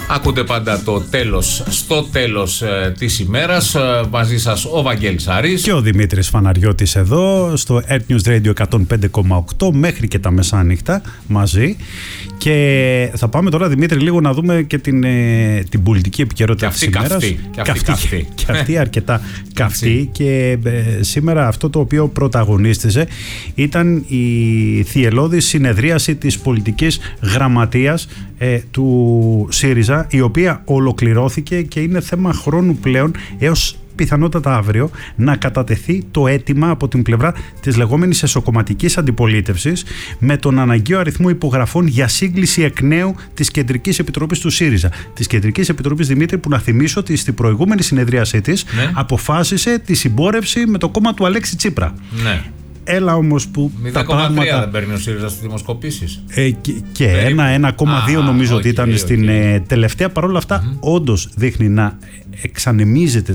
Ακούτε πάντα το τέλος, στο τέλος της ημέρας. Μαζί σας ο Βαγγέλης Άρης και ο Δημήτρης Φαναριώτης εδώ στο Earth News Radio 105,8 μέχρι και τα μεσάνυχτα μαζί. Και θα πάμε τώρα, Δημήτρη, λίγο να δούμε και την πολιτική επικαιρότητα της ημέρας. Και αυτή αρκετά καυτή. Και σήμερα αυτό το οποίο πρωταγωνίστησε ήταν η θυελλώδη συνεδρίαση της πολιτικής γραμματείας του ΣΥΡΙΖΑ, η οποία ολοκληρώθηκε και είναι θέμα χρόνου πλέον έως πιθανότατα αύριο να κατατεθεί το αίτημα από την πλευρά της λεγόμενης εσωκομματικής αντιπολίτευσης με τον αναγκαίο αριθμό υπογραφών για σύγκληση εκ νέου της Κεντρικής Επιτροπής του ΣΥΡΙΖΑ. Της Κεντρικής Επιτροπής, Δημήτρη, που να θυμίσω ότι στην προηγούμενη συνεδρίασή της αποφάσισε τη συμπόρευση με το κόμμα του Αλέξη Τσίπρα. Ναι. Έλα όμως που 0,3 πράγματα... δεν παίρνει ο ΣΥΡΙΖΑ στις δημοσκοπήσεις. Και 1,2 νομίζω ότι ήταν στην τελευταία. Παρόλα αυτά, όντως δείχνει να εξανεμίζεται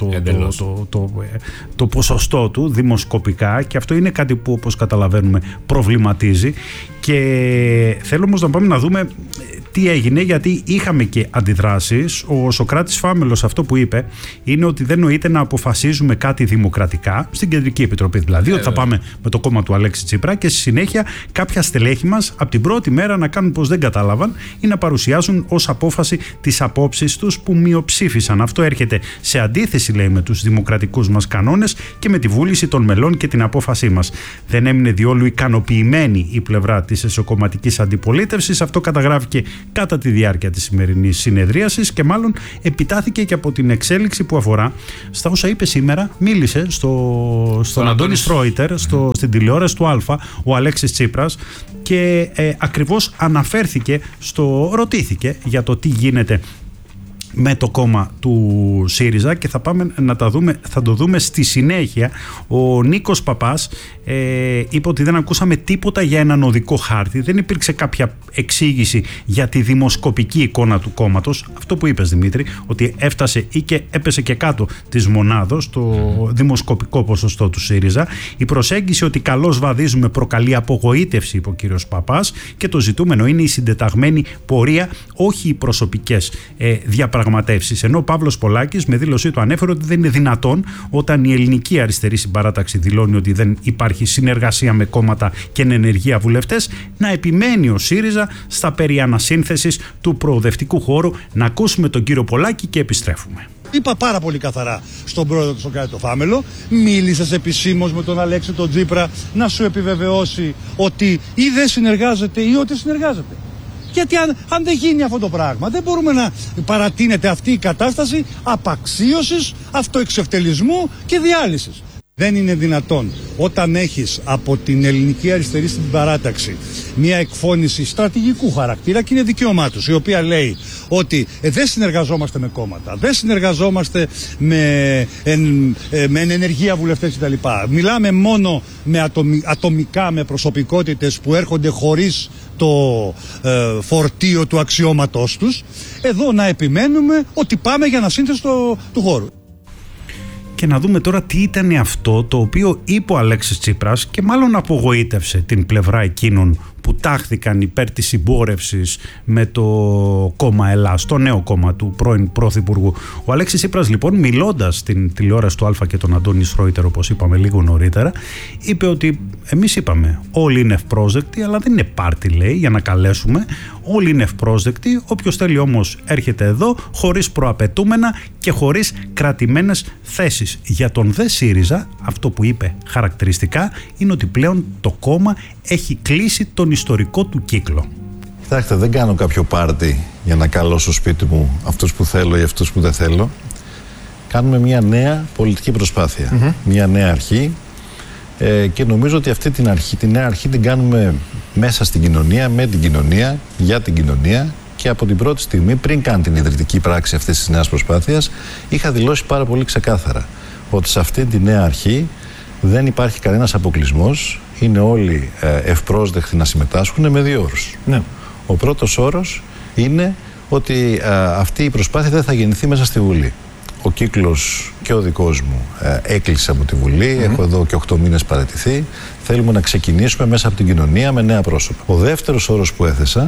το ποσοστό του δημοσκοπικά, και αυτό είναι κάτι που, όπως καταλαβαίνουμε, προβληματίζει. Και θέλω όμως να πάμε να δούμε τι έγινε, γιατί είχαμε και αντιδράσεις. Ο Σωκράτης Φάμελος αυτό που είπε είναι ότι δεν νοείται να αποφασίζουμε κάτι δημοκρατικά στην Κεντρική Επιτροπή, δηλαδή ότι θα πάμε με το κόμμα του Αλέξη Τσίπρα και στη συνέχεια κάποια στελέχη μας από την πρώτη μέρα να κάνουν πως δεν κατάλαβαν ή να παρουσιάζουν ως απόφαση τις απόψεις τους που μειοψήφισαν. Αυτό έρχεται σε αντίθεση, λέει, με τους δημοκρατικούς μας κανόνες και με τη βούληση των μελών και την απόφασή μας. Δεν έμεινε διόλου ικανοποιημένη η πλευρά της εσωκομματικής αντιπολίτευσης. Αυτό καταγράφηκε κατά τη διάρκεια της σημερινής συνεδρίασης και μάλλον επιτάθηκε και από την εξέλιξη που αφορά στα όσα είπε σήμερα. Μίλησε στον Αντώνη Στρόιτερ, στην τηλεόραση του Α, ο Αλέξης Τσίπρας, και ακριβώς αναφέρθηκε ρωτήθηκε για το τι γίνεται με το κόμμα του ΣΥΡΙΖΑ, και θα πάμε να θα το δούμε στη συνέχεια. Ο Νίκος Παπάς είπε ότι δεν ακούσαμε τίποτα για έναν οδικό χάρτη, δεν υπήρξε κάποια εξήγηση για τη δημοσκοπική εικόνα του κόμματος. Αυτό που είπες, Δημήτρη, ότι έφτασε ή και έπεσε και κάτω της μονάδος το δημοσκοπικό ποσοστό του ΣΥΡΙΖΑ. Η προσέγγιση ότι καλώς βαδίζουμε προκαλεί απογοήτευση, είπε ο κύριος Παπάς, και το ζητούμενο είναι η συντεταγμένη πορεία, όχι οι προσωπικές διαπραγματεύσεις. Ενώ ο Παύλος Πολάκης με δήλωσή του ανέφερε ότι δεν είναι δυνατόν, όταν η ελληνική αριστερή συμπαράταξη δηλώνει ότι δεν υπάρχει συνεργασία με κόμματα και ενεργεία βουλευτές, να επιμένει ο ΣΥΡΙΖΑ στα περί ανασύνθεσης του προοδευτικού χώρου. Να ακούσουμε τον κύριο Πολάκη και επιστρέφουμε. Είπα πάρα πολύ καθαρά στον πρόεδρο του Σωκράτη το Φάμελο, μίλησες επισήμως με τον Αλέξη τον Τσίπρα να σου επιβεβαιώσει ότι ή δεν συνεργάζεται ή ότι συνεργάζεται. Γιατί αν δεν γίνει αυτό το πράγμα, δεν μπορούμε να παρατείνεται αυτή η κατάσταση απαξίωσης, αυτοεξευτελισμού και διάλυσης. Δεν είναι δυνατόν όταν έχεις από την ελληνική αριστερή στην παράταξη μια εκφώνηση στρατηγικού χαρακτήρα, και είναι δικαίωμά τους, η οποία λέει ότι δεν συνεργαζόμαστε με κόμματα, δεν συνεργαζόμαστε με ενεργεία βουλευτές κτλ. Μιλάμε μόνο ατομικά με προσωπικότητες που έρχονται χωρίς το φορτίο του αξιώματός τους. Εδώ να επιμένουμε ότι πάμε για ανασύνθεση του χώρου. Και να δούμε τώρα τι ήταν αυτό το οποίο είπε ο Αλέξης Τσίπρας και μάλλον απογοήτευσε την πλευρά εκείνων που τάχθηκαν υπέρ της συμπόρευσης με το κόμμα Ελλάς, το νέο κόμμα του πρώην Πρωθυπουργού. Ο Αλέξης Τσίπρας, λοιπόν, μιλώντας στην τηλεόραση του Α και τον Αντώνη Στρόιτερ, όπως είπαμε λίγο νωρίτερα, είπε ότι εμείς είπαμε όλοι είναι ευπρόσδεκτοι, αλλά δεν είναι πάρτι, λέει, για να καλέσουμε. Όλοι είναι ευπρόσδεκτοι, όποιος θέλει όμως έρχεται εδώ, χωρίς προαπαιτούμενα και χωρίς κρατημένες θέσεις. Για τον δε ΣΥΡΙΖΑ, αυτό που είπε χαρακτηριστικά είναι ότι πλέον το κόμμα έχει κλείσει τον ιστορικό του κύκλο. Κοιτάξτε, δεν κάνω κάποιο πάρτι για να καλώ στο σπίτι μου αυτούς που θέλω ή αυτούς που δεν θέλω. Κάνουμε μια νέα πολιτική προσπάθεια, μια νέα αρχή, και νομίζω ότι αυτή τη νέα αρχή την κάνουμε μέσα στην κοινωνία, με την κοινωνία, για την κοινωνία, και από την πρώτη στιγμή, πριν καν την ιδρυτική πράξη αυτής της νέας προσπάθειας, είχα δηλώσει πάρα πολύ ξεκάθαρα ότι σε αυτή τη νέα αρχή δεν υπάρχει κανένας αποκλεισμός, είναι όλοι ευπρόσδεκτοι να συμμετάσχουν με δύο όρους. Ναι. Ο πρώτος όρος είναι ότι αυτή η προσπάθεια δεν θα γεννηθεί μέσα στη Βουλή. Ο κύκλος και ο δικός μου έκλεισε από τη Βουλή, έχω εδώ και 8 μήνες παραιτηθεί. Θέλουμε να ξεκινήσουμε μέσα από την κοινωνία με νέα πρόσωπα. Ο δεύτερος όρος που έθεσα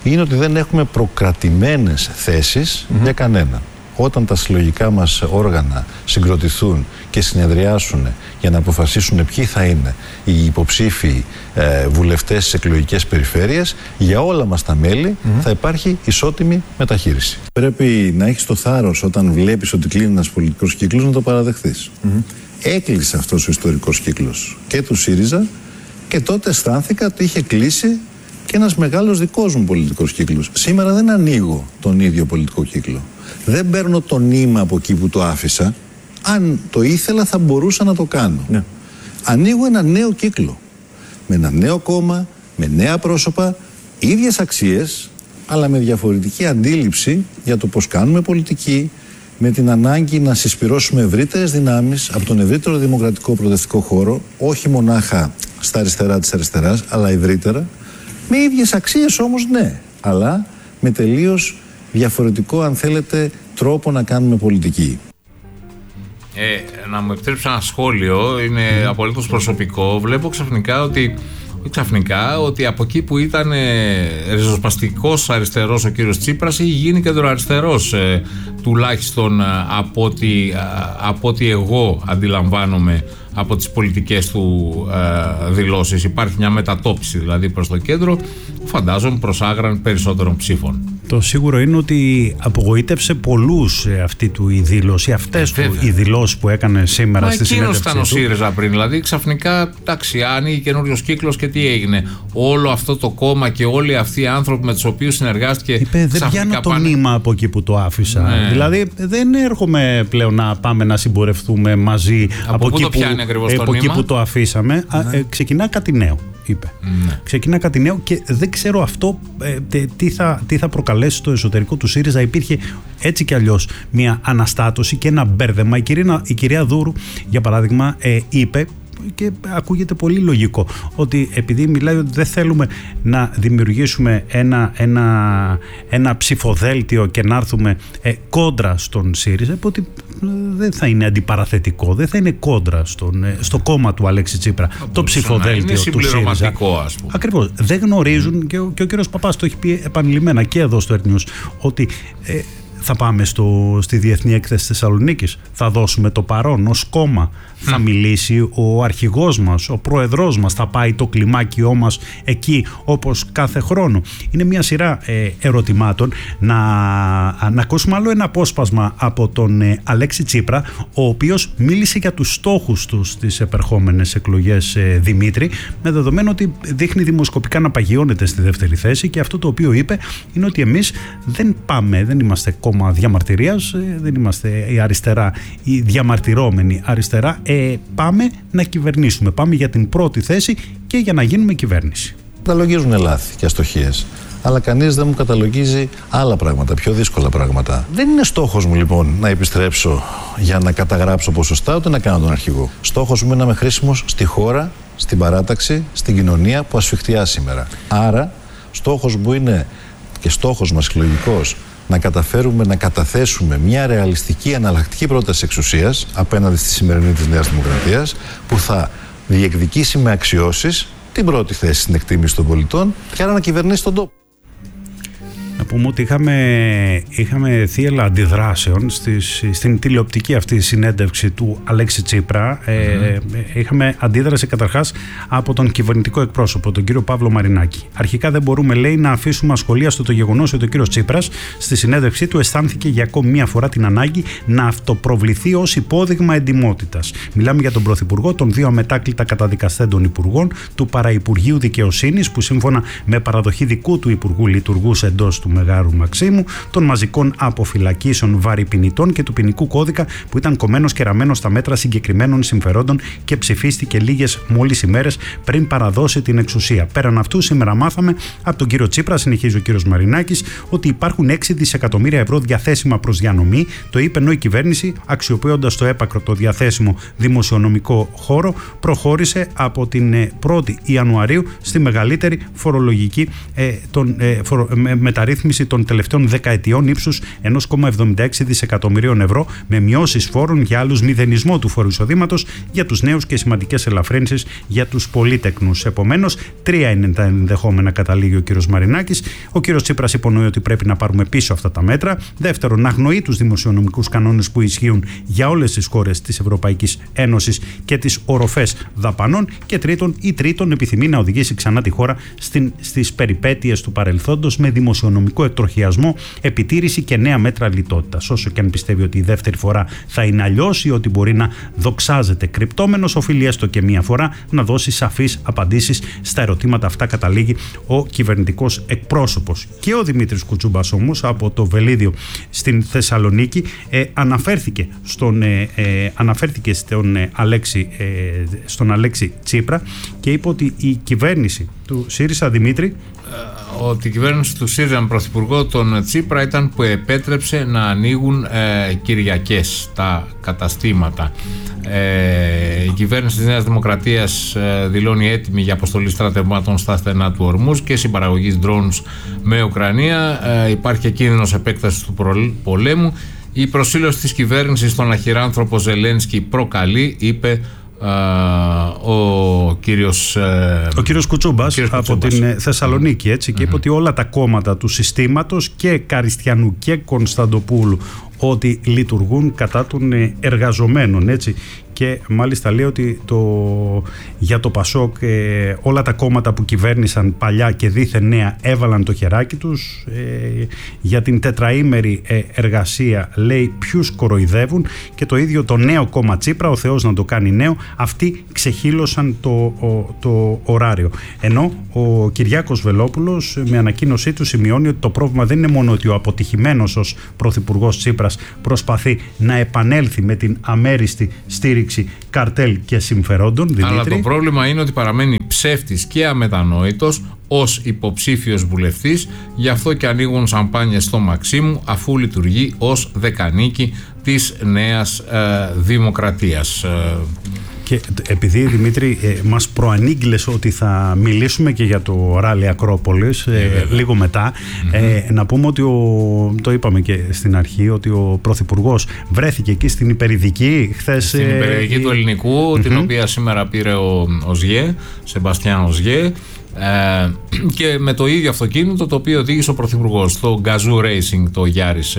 είναι ότι δεν έχουμε προκρατημένες θέσεις για κανέναν. Όταν τα συλλογικά μας όργανα συγκροτηθούν και συνεδριάσουν για να αποφασίσουν ποιοι θα είναι οι υποψήφοι βουλευτές στις εκλογικές περιφέρειες, για όλα μας τα μέλη θα υπάρχει ισότιμη μεταχείριση. Πρέπει να έχεις το θάρρος όταν βλέπεις ότι κλείνει ένας πολιτικός κύκλος να το παραδεχθείς. Έκλεισε αυτός ο ιστορικός κύκλος και του ΣΥΡΙΖΑ, και τότε αισθάνθηκα ότι είχε κλείσει και ένας μεγάλος δικός μου πολιτικός κύκλος. Σήμερα δεν ανοίγω τον ίδιο πολιτικό κύκλο. Δεν παίρνω το νήμα από εκεί που το άφησα. Αν το ήθελα θα μπορούσα να το κάνω. Ναι. Ανοίγω ένα νέο κύκλο. Με ένα νέο κόμμα, με νέα πρόσωπα, ίδιες αξίες, αλλά με διαφορετική αντίληψη για το πώς κάνουμε πολιτική, με την ανάγκη να συσπυρώσουμε ευρύτερες δυνάμεις από τον ευρύτερο δημοκρατικό προοδευτικό χώρο, όχι μονάχα στα αριστερά της αριστεράς, αλλά ευρύτερα. Με ίδιες αξίες όμως, ναι, αλλά με τελείως διαφορετικό, αν θέλετε, τρόπο να κάνουμε πολιτική. Να μου επιτρέψει ένα σχόλιο, είναι απολύτως προσωπικό. Βλέπω ξαφνικά ότι από εκεί που ήταν ριζοσπαστικός αριστερός ο κύριος Τσίπρας, έχει γίνει κεντροαριστερός, τουλάχιστον από ό,τι εγώ αντιλαμβάνομαι από τις πολιτικές του δηλώσεις. Υπάρχει μια μετατόπιση δηλαδή προς το κέντρο, φαντάζομαι προς άγραν περισσότερων ψήφων. Το σίγουρο είναι ότι απογοήτευσε πολλούς αυτή του η δήλωση, αυτές του οι δηλώσεις που έκανε σήμερα στη συνέντευξή του. Εκείνος ήταν ο ΣΥΡΙΖΑ πριν, δηλαδή ξαφνικά, εντάξει, άνοιγε καινούριος κύκλος και τι έγινε. Όλο αυτό το κόμμα και όλοι αυτοί οι άνθρωποι με τους οποίους συνεργάστηκε. Είπε, δεν πιάνω το νήμα από εκεί που το άφησα. Ναι. Δηλαδή δεν έρχομαι πλέον να πάμε να συμπορευτούμε μαζί από εκεί που το αφήσαμε. Ναι. Ξεκινά κάτι νέο, είπε. Ναι. Ξεκινά κάτι νέο και δεν ξέρω αυτό τι θα προκαλέσει στο εσωτερικό του ΣΥΡΙΖΑ. Υπήρχε έτσι κι αλλιώς μια αναστάτωση και ένα μπέρδεμα. Η κυρία Δούρου, για παράδειγμα, είπε, και ακούγεται πολύ λογικό, ότι επειδή μιλάει ότι δεν θέλουμε να δημιουργήσουμε ένα ψηφοδέλτιο και να έρθουμε κόντρα στον ΣΥΡΙΖΑ, είπε ότι δεν θα είναι αντιπαραθετικό, δεν θα είναι κόντρα στο κόμμα του Αλέξη Τσίπρα το ψηφοδέλτιο του ΣΥΡΙΖΑ. Ακριβώς. Δεν γνωρίζουν, και ο κύριος Παπάς το έχει πει επανειλημμένα και εδώ στο Earth News, ότι θα πάμε στη Διεθνή Έκθεση Θεσσαλονίκης, θα δώσουμε το παρόν ως κόμμα, θα μιλήσει ο αρχηγός μας, ο πρόεδρός μας, θα πάει το κλιμάκιό μας εκεί όπως κάθε χρόνο. Είναι μια σειρά ερωτημάτων. Να ακούσουμε άλλο ένα απόσπασμα από τον Αλέξη Τσίπρα, ο οποίος μίλησε για τους στόχους του στις επερχόμενες εκλογές, Δημήτρη, με δεδομένο ότι δείχνει δημοσκοπικά να παγιώνεται στη δεύτερη θέση, και αυτό το οποίο είπε είναι ότι εμείς δεν είμαστε κόμμα διαμαρτυρίας, δεν είμαστε η αριστερά, η διαμαρτυρόμενη αριστερά. Πάμε να κυβερνήσουμε. Πάμε για την πρώτη θέση και για να γίνουμε κυβέρνηση. Καταλογίζουν λάθη και αστοχίες, αλλά κανείς δεν μου καταλογίζει άλλα πράγματα, πιο δύσκολα πράγματα. Δεν είναι στόχος μου λοιπόν να επιστρέψω για να καταγράψω ποσοστά, ούτε να κάνω τον αρχηγό. Στόχος μου είναι να είμαι χρήσιμος στη χώρα, στην παράταξη, στην κοινωνία που ασφιχτιά σήμερα. Άρα, στόχος μου είναι, και στόχος μας συλλογικός, να καταφέρουμε να καταθέσουμε μια ρεαλιστική εναλλακτική πρόταση εξουσίας απέναντι στη σημερινή της Νέας Δημοκρατίας, που θα διεκδικήσει με αξιώσεις την πρώτη θέση στην εκτίμηση των πολιτών και άρα να κυβερνήσει τον τόπο. Να πούμε ότι είχαμε θύελλα αντιδράσεων στην τηλεοπτική αυτή συνέντευξη του Αλέξη Τσίπρα. Είχαμε αντίδραση καταρχάς από τον κυβερνητικό εκπρόσωπο, τον κύριο Παύλο Μαρινάκη. Αρχικά δεν μπορούμε, λέει, να αφήσουμε ασχολίαστο το γεγονός ότι ο κύριος Τσίπρας στη συνέντευξή του αισθάνθηκε για ακόμη μία φορά την ανάγκη να αυτοπροβληθεί ως υπόδειγμα εντιμότητας. Μιλάμε για τον Πρωθυπουργό, των δύο αμετάκλητα καταδικαστέντων υπουργών, του Παραυπουργείου Δικαιοσύνης, που σύμφωνα με παραδοχή δικού του υπουργού λειτουργούσε εντός του Μεγάρου Μαξίμου, των μαζικών αποφυλακίσεων βαρυπινητών και του ποινικού κώδικα που ήταν κομμένος και ραμμένος στα μέτρα συγκεκριμένων συμφερόντων και ψηφίστηκε λίγες μόλις ημέρες πριν παραδώσει την εξουσία. Πέραν αυτού, σήμερα μάθαμε από τον κύριο Τσίπρα, συνεχίζει ο κύριος Μαρινάκης, ότι υπάρχουν 6 δισεκατομμύρια ευρώ διαθέσιμα προς διανομή. Το είπε ενώ η κυβέρνηση, αξιοποιώντας το έπακρο το διαθέσιμο δημοσιονομικό χώρο, προχώρησε από την 1η Ιανουαρίου στη μεγαλύτερη φορολογική μεταρρύθμιση μεταρρύθμιση των τελευταίων δεκαετιών ύψους 1,76 δισεκατομμυρίων ευρώ, με μειώσεις φόρων για άλλους, μηδενισμό του φόρου εισοδήματος για τους νέους και σημαντικές ελαφρύνσεις για τους πολύτεκνους. Επομένως, 3 είναι τα ενδεχόμενα, καταλήγει ο κύριος Μαρινάκης. Ο κύριος Τσίπρας υπονοεί ότι πρέπει να πάρουμε πίσω αυτά τα μέτρα. Δεύτερον, να αγνοεί τους δημοσιονομικούς κανόνες που ισχύουν για όλες τις χώρες της Ευρωπαϊκής Ένωσης και τις οροφές δαπανών. Και τρίτον, επιθυμεί να οδηγήσει ξανά τη χώρα στις περιπέτειες του παρελθόντος με δημοσιονομικό εκτροχιασμό, επιτήρηση και νέα μέτρα λιτότητας. Όσο και αν πιστεύει ότι η δεύτερη φορά θα είναι αλλιώς ή ότι μπορεί να δοξάζεται κρυπτόμενος, οφείλει έστω και μία φορά να δώσει σαφείς απαντήσεις στα ερωτήματα αυτά, καταλήγει ο κυβερνητικός εκπρόσωπος. Και ο Δημήτρης Κουτσούμπας όμως από το Βελίδιο στην Θεσσαλονίκη αναφέρθηκε στον Αλέξη Τσίπρα και είπε ότι η κυβέρνηση του ΣΥΡΙΖΑ, Δημήτρη, ότι η κυβέρνηση του ΣΥΡΙΖΑ με πρωθυπουργό τον Τσίπρα ήταν που επέτρεψε να ανοίγουν Κυριακές τα καταστήματα. Η κυβέρνηση της Νέας Δημοκρατίας δηλώνει έτοιμη για αποστολή στρατευμάτων στα στενά του Ορμούζ και συμπαραγωγής drones με Ουκρανία. Υπάρχει και κίνδυνος επέκτασης του πολέμου. Η προσήλωση της κυβέρνησης στον αχυράνθρωπο Ζελένσκι προκαλεί, είπε ο κύριος Κουτσούμπας από την Θεσσαλονίκη, έτσι, και είπε ότι όλα τα κόμματα του συστήματος, και Καριστιανού και Κωνσταντοπούλου, ότι λειτουργούν κατά των εργαζομένων, έτσι. Και μάλιστα λέει ότι για το Πασόκ όλα τα κόμματα που κυβέρνησαν παλιά και δήθεν νέα έβαλαν το χεράκι τους. Για την τετραήμερη εργασία, λέει, ποιους κοροϊδεύουν, και το ίδιο το νέο κόμμα Τσίπρα, ο Θεός να το κάνει νέο, αυτοί ξεχύλωσαν το ωράριο. Ενώ ο Κυριάκος Βελόπουλος με ανακοίνωσή του σημειώνει ότι το πρόβλημα δεν είναι μόνο ότι ο αποτυχημένος ως πρωθυπουργός Τσίπρας προσπαθεί να επανέλθει με την αμέριστη στήριξη καρτέλ και συμφερόντων, Δημήτρη. Αλλά το πρόβλημα είναι ότι παραμένει ψεύτης και αμετανόητος ως υποψήφιος βουλευτής, γι' αυτό και ανοίγουν σαμπάνιες στο Μαξίμου, αφού λειτουργεί ως δεκανίκη της Νέας Δημοκρατίας. Και επειδή, Δημήτρη, μας προανήγγειλες ότι θα μιλήσουμε και για το ράλι Ακρόπολης λίγο μετά, να πούμε ότι το είπαμε και στην αρχή, ότι ο Πρωθυπουργός βρέθηκε εκεί στην υπερειδική χθες. Στην υπερειδική του Ελληνικού, την οποία σήμερα πήρε ο Οζιέ, Σεμπαστιάν Οζιέ, και με το ίδιο αυτοκίνητο το οποίο οδήγησε ο Πρωθυπουργός, το Gazoo Racing, το Yaris,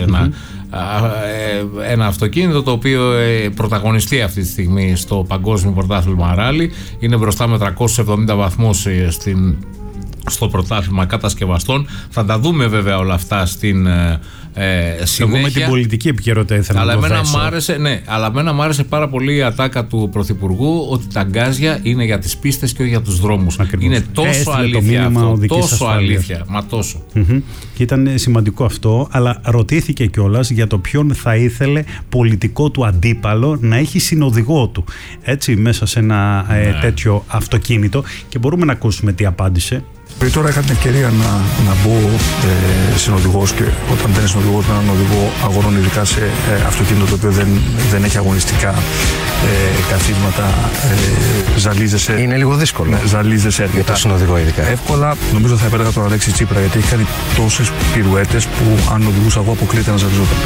ένα αυτοκίνητο το οποίο πρωταγωνιστεί αυτή τη στιγμή στο παγκόσμιο πρωτάθλημα ράλι. Είναι μπροστά με 370 βαθμούς στο πρωτάθλημα κατασκευαστών. Θα τα δούμε βέβαια όλα αυτά στην συνέχεια. Εγώ με την πολιτική επικαιρότητα ήθελα να το θέσω. Αλλά εμένα μου άρεσε πάρα πολύ η ατάκα του Πρωθυπουργού ότι τα γκάζια είναι για τις πίστες και όχι για τους δρόμους. Ακριβώς. Είναι τόσο αλήθεια αυτό. Τόσο αλήθεια. Μα τόσο. Και ήταν σημαντικό αυτό, αλλά ρωτήθηκε κιόλας για το ποιον θα ήθελε πολιτικό του αντίπαλο να έχει συνοδηγό του. Έτσι, μέσα σε ένα τέτοιο αυτοκίνητο, και μπορούμε να ακούσουμε τι απάντησε. Τώρα είχα την ευκαιρία να μπω συνοδηγός, και όταν μπαίνεις συνοδηγός με έναν οδηγό αγορών, ειδικά σε αυτοκίνητο το οποίο δεν έχει αγωνιστικά καθίσματα, ζαλίζεσαι. Είναι λίγο δύσκολο. Ναι, ζαλίζεσαι αρκετά. Για το συνοδηγό ειδικά. Εύκολα, νομίζω θα επέλεγα τον Αλέξη Τσίπρα, γιατί έχει κάνει τόσες πυρουέτες που αν οδηγούσα εγώ αποκλείεται να ζαλίζονταν.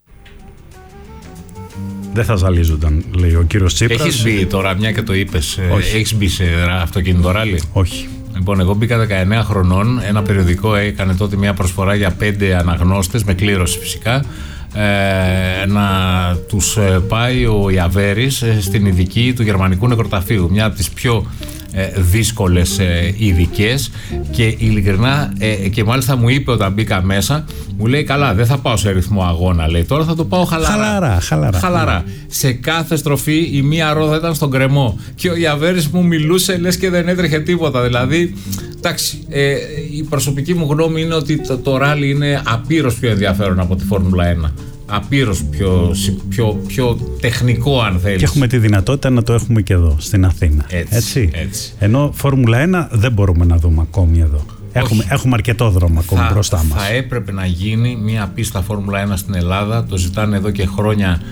Δεν θα ζαλίζονταν, λέει ο κύριος Τσίπρας. Έχεις μπει τώρα, μια και το είπες, έχεις μπει σε αυτοκίνητο ράλι? Όχι. Λοιπόν, εγώ μπήκα 19 χρονών. Ένα περιοδικό έκανε τότε μια προσφορά για 5 αναγνώστες, με κλήρωση φυσικά, να τους πάει ο Ιαβέρης στην ειδική του Γερμανικού Νεκροταφείου. Μια από τις πιο δύσκολες ειδικές, και ειλικρινά, και μάλιστα μου είπε όταν μπήκα μέσα, μου λέει, καλά, δεν θα πάω σε ρυθμό αγώνα, λέει, τώρα θα το πάω χαλαρά. Σε κάθε στροφή η μία ρόδα ήταν στον κρεμό και ο Ιαβέρης μου μιλούσε λες και δεν έτρεχε τίποτα. Δηλαδή, εντάξει, η προσωπική μου γνώμη είναι ότι το ράλι είναι απείρως πιο ενδιαφέρον από τη Φόρμουλα 1. Απείρως πιο τεχνικό, αν θέλεις. Και έχουμε τη δυνατότητα να το έχουμε και εδώ στην Αθήνα. Έτσι. Ενώ Φόρμουλα 1 δεν μπορούμε να δούμε ακόμη εδώ. Έχουμε αρκετό δρόμο ακόμη μπροστά μας. Θα έπρεπε να γίνει μια πίστα Φόρμουλα 1 στην Ελλάδα. Το ζητάνε εδώ και χρόνια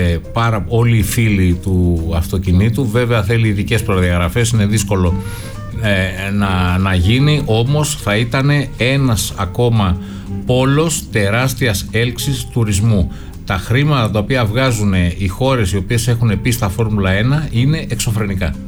όλοι οι φίλοι του αυτοκινήτου. Βέβαια θέλει ειδικές προδιαγραφές. Είναι δύσκολο να γίνει, όμως θα ήταν ένας ακόμα πόλος τεράστιας έλξης τουρισμού. Τα χρήματα τα οποία βγάζουν οι χώρες οι οποίες έχουν πει στα Φόρμουλα 1 είναι εξωφρενικά.